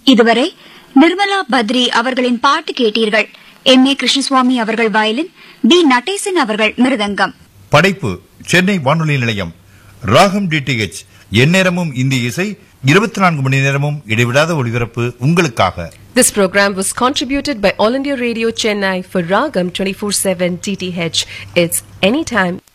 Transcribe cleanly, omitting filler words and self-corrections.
இதுவரை நிர்மலா பத்ரி அவர்களின் பாட்டு கேட்டீர்கள். M.A. கிருஷ்ணசுவாமி அவர்கள் வயலின், B. நடேசன் அவர்கள் மிருதங்கம். படைப்பு சென்னை வானொலி நிலையம். ராகம் DTH, எந்நேரமும் இந்திய இசை, 24 மணி நேரமும் இடைவிடாத ஒளிபரப்பு உங்களுக்காக. This program was contributed by All India Radio Chennai for Ragam 24/7 DTH. It's anytime.